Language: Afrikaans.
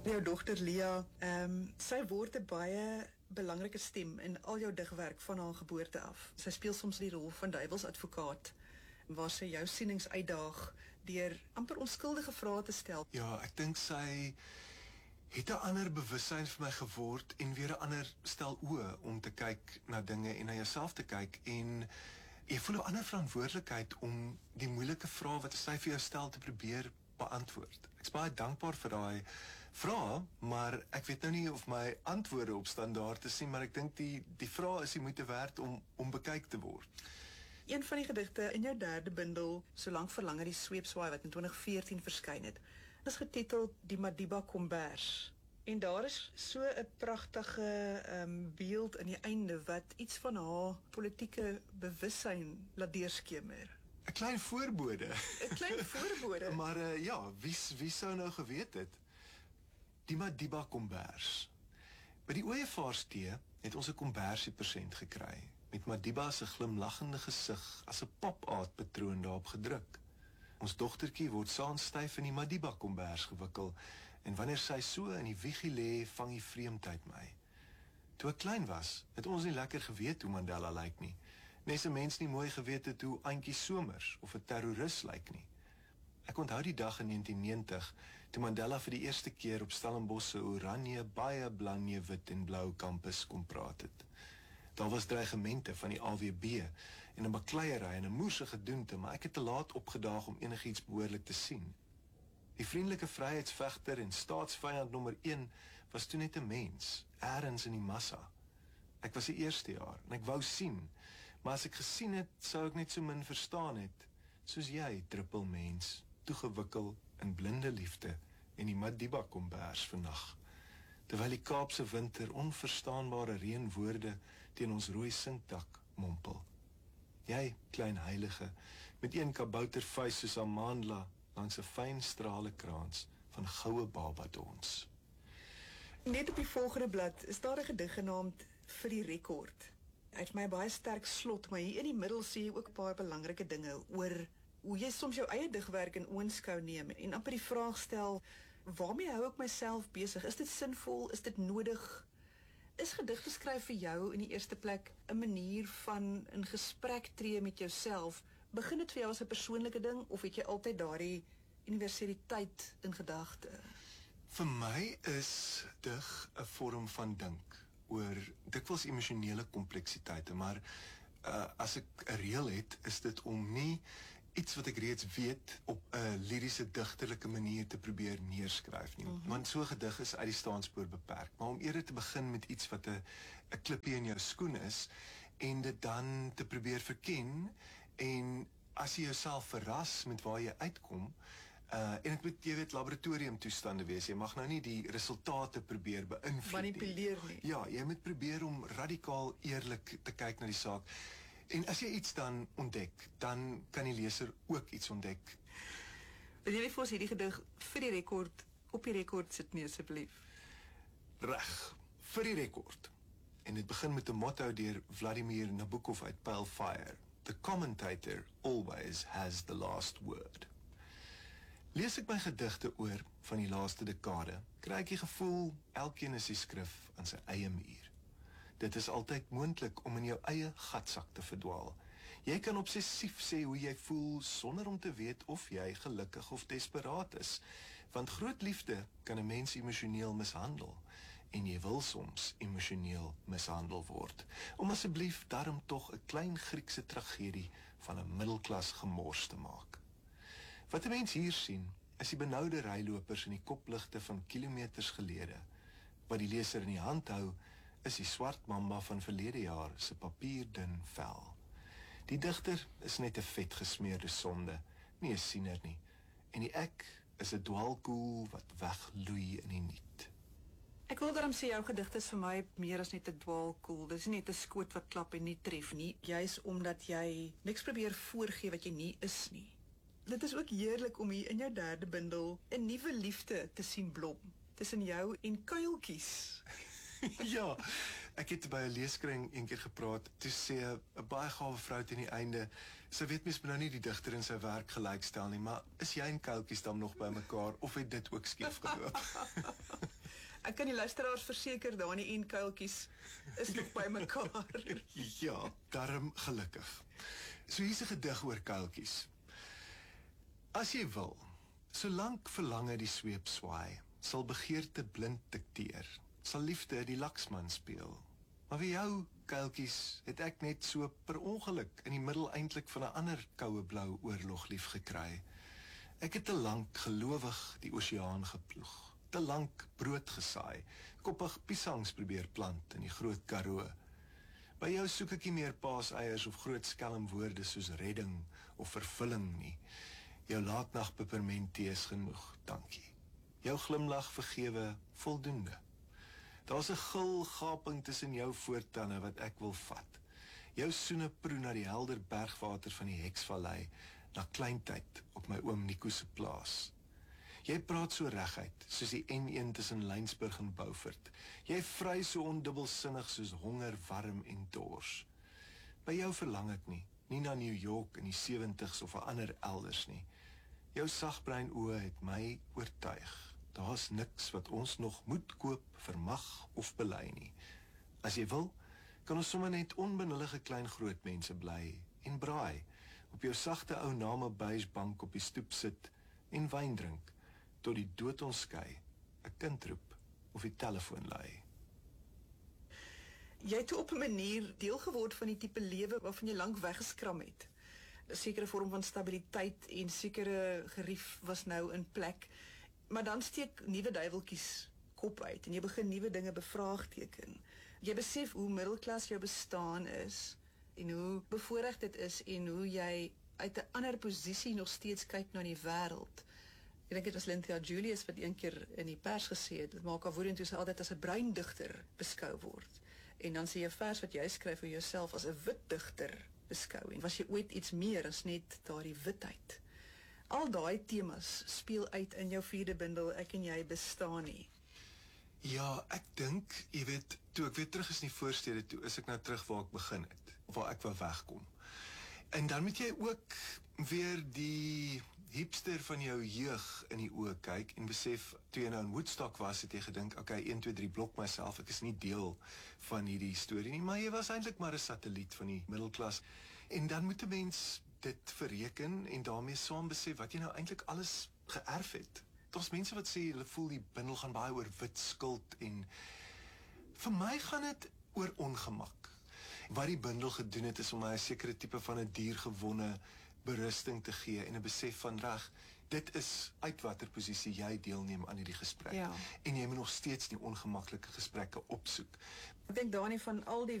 Jou dogter Lia, sy word 'n baie belangrike stem in al jou digwerk van haar geboorte af. Sy speel soms die rol van duiwelsadvokaat, waar sy jou sienings uitdaag deur amper onskuldige vrae te stel. Ja, ek dink sy het 'n ander bewussyn vir my geword en weer 'n ander stel oë om te kyk na dinge en na jouself te kyk, en jy voel 'n ander verantwoordelikheid om die moeilike vrae wat sy vir jou stel te probeer beantwoord. Ek is baie dankbaar vir daai vrae, maar ek weet nou nie of my antwoorde op standaard is nie, maar ek dink die vrae is die moeite werd om bekyk te word. Een van die gedigte in jou derde bundel, Solank Verlange die Sweepswaai, wat in 2014 verskyn het, is getiteld Die Madiba Kombers. En daar is so 'n pragtige beeld in die einde wat iets van haar politieke bewussyn laat deurskemer. 'n Klein voorbode. 'n Klein voorbode. Maar ja, wie sou nou geweet het? Die Madiba Kombers. By die Ooievaarsthee het ons 'n kombersie persent gekry, met Madiba se glimlaggende gesig as 'n pop-art patroon daarop gedruk. Ons dogtertjie word saans styf in die Madiba kombers gewikkeld, en wanneer sy so in die wiegie lê, vang die vreemdheid my. Toe ek klein was, het ons nie lekker geweet hoe Mandela lyk nie. Nes 'n mens nie mooi geweet het hoe Antjie Somers of 'n terroris lyk nie. Ek onthou die dag in 1990, toe Mandela vir die eerste keer op Stellenbosch se oranje, baie blanje, wit en blou kampus kom praat het. Daar was dreigemente van die AWB en 'n bakleierery en 'n moerse gedoente, maar ek het te laat opgedaag om enigiets behoorlik te sien. Die vriendelike vryheidsvegter en staatsvyand nommer 1 was toe net 'n mens, eers in die massa. Ek was die eerste jaar en ek wou sien, maar as ek gesien het, sou ek net so min verstaan het, soos jy, druppelmens, toegewikkel in blinde liefde en die Madiba kombers vannag. Terwyl die Kaapse winter onverstaanbare reënwoorde teen ons rooi sinkdak mompel. Jy, klein heilige, met een kaboutervuis soos Amandla langs 'n fyn stralekrans van goue babadons. Net op die volgende blad is daar 'n gedig genaamd Vir die Rekord. Hy het my baie sterk slot, maar hier in die middel sê jy ook 'n paar belangrike dinge oor hoe jy soms jou eie digwerk in oënskou neem en amper die vraag stel, waarmee hou ek myself besig? Is dit sinvol? Is dit nodig? Is gedigte skryf vir jou in die eerste plek 'n manier van in gesprek tree met jouself? Begin dit vir jou as 'n persoonlike ding of het jy altyd daardie universaliteit in gedagte? Vir my is dig 'n vorm van dink oor dikwels emosionele kompleksiteite, maar as ek 'n reël het, is dit om nie iets wat ek reeds weet op 'n liriese digterlike manier te probeer neerskryf nie. Want so gedig is uit die staanspoor beperk, maar om eerder te begin met iets wat 'n klippie in jou skoen is en dit dan te probeer verken, en as jy jouself verras met waar jy uitkom, en ek moet, jy weet, laboratoriumtoestande wees. Jy mag nou nie die resultate probeer beïnvloed Manipuleer nie. Ja, jy moet probeer om radikaal eerlik te kyk na die saak. En as jy iets dan ontdek, dan kan die leser ook iets ontdek. Wil jy vir ons hierdie gedig vir die rekord op die rekord sit nie asseblief? Reg, vir die rekord. En dit begin met 'n motto deur Vladimir Nabokov uit Pale Fire. The commentator always has the last word. Lees ek my gedigte oor van die laaste dekade, kry ek die gevoel, elkeen is die skrif aan sy eie muur. Dit is altyd moontlik om in jou eie gatsak te verdwaal. Jy kan obsessief sê hoe jy voel sonder om te weet of jy gelukkig of desperaat is, want groot liefde kan 'n mens emosioneel mishandel, en jy wil soms emosioneel mishandel word, om asseblief daarom tog 'n klein Griekse tragedie van 'n middelklas gemors te maak. Wat 'n mens hier sien, is die benoude rylopers in die kopligte van kilometers gelede. Wat die leser in die hand hou, is die swart mamba van verlede jaar se papierdun vel. Die digter is net 'n vet gesmeerde sonde, nie 'n siener nie. En die ek is 'n dwaalkoel wat wegloei in die niet. Ek wil daarom sê jou gedigte is vir my meer as net 'n dwaalkoel. Dis nie net 'n skoot wat klap en nie tref nie, juis omdat jy niks probeer voorgee wat jy nie is nie. Dit is ook heerlik om hier in jou derde bundel 'n nuwe liefde te sien blom tussen jou en kuiltjies. Ja, ek het by 'n leeskring eendag gepraat, toe sê 'n baie gawe vrou teen die einde, Sy weet mens moet nou nie die digter en sy werk gelykstel nie, maar is jy en Kuiltjies dan nog by mekaar of het dit ook skief geloop? Ek kan die luisteraars verseker, Dani en Kuiltjies is nog by mekaar. Ja, darm gelukkig. So hier's 'n gedig oor Kuiltjies. As jy wil, solank verlange die sweep swaai, sal begeerte blind dikteer, sal liefde die laksman speel. Maar vir jou, Kuiltjies, het ek net so per ongeluk in die middel eintlik van 'n ander koue blou oorlog lief gekry. Ek het te lank gelowig die oseaan geploeg, te lank brood gesaai, koppig piesangs probeer plant in die Groot Karoo. By jou soek ek nie meer paaseiers of groot skelmwoorde soos redding of vervulling nie. Jou laatnag pepermenttee is genoeg, dankie. Jou glimlag vergewe, voldoende. Daar's 'n gul gaping tussen jou voortande wat ek wil vat. Jou soene proe na die helder bergwater van die Heksvallei, na kleintyd op my oom Nico se plaas. Jy praat so reguit, soos die N1 tussen Lynsburg en Beaufort. Jy vry so ondubbelsinnig soos honger, warm en dors. By jou verlang ek nie na New York in die 70's of 'n ander elders nie. Jou sagbrein oë het my oortuig. Daar's niks wat ons nog moet koop, vermag of bely nie. As jy wil, kan ons sommer net onbenullige klein groot mense bly en braai, op jou sagte ou namebuisbank op die stoep sit en wyn drink, tot die dood ons skei, 'n kind roep of die telefoon lui. Jy het toe op 'n manier deel geword van die tipe lewe waarvan jy lank weggeskram het. 'n Sekere vorm van stabiliteit en sekere gerief was nou in plek. Maar dan steek nuwe duiweltjies kop uit en jy begin nuwe dinge bevraagteken. Jy besef hoe middelklas jou bestaan is en hoe bevoorreg dit is en hoe jy uit 'n ander posisie nog steeds kyk na die wêreld. Ek dink dit was Lynthia Julius wat een keer in die pers gesê het, dit maak haar woordend toe sy altyd as 'n bruin digter beskou word. En dan sê jy 'n vers wat jy skryf vir jouself as 'n wit digter beskou. En was jy ooit iets meer as net daardie witheid? Al daai temas speel uit in jou 4de bundel Ek en jy bestaan nie. Ja, ek dink, jy weet, toe ek weer terug is in die voorstede toe, is ek nou terug waar ek begin het, waar ek wou wegkom. En dan moet jy ook weer die hipster van jou jeug in die oë kyk en besef, toe jy nou in Woodstock was, het jy gedink, okay, 1, 2, 3 blok myself, ek is nie deel van hierdie storie nie, maar jy was eintlik maar 'n satelliet van die middelklas. En dan moet 'n mens dit verreken en daarmee saam besef wat jy nou eintlik alles geërf het. Daar's mense wat sê hulle voel die bundel gaan baie oor wit skuld en vir my gaan dit oor ongemak. Wat die bundel gedoen het is om my 'n sekere tipe van 'n diergewonde berusting te gee en 'n besef van reg, dit is uit watter posisie jy deelneem aan hierdie gesprek. Ja. En jy moet nog steeds die ongemaklike gesprekke opsoek. Ek dink Dani van al die